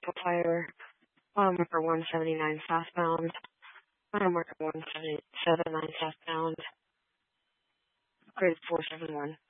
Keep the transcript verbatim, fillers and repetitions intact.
Fire. Mile marker one seventy-nine southbound. Mile marker one seventy-seven nine southbound. Grade four seven one.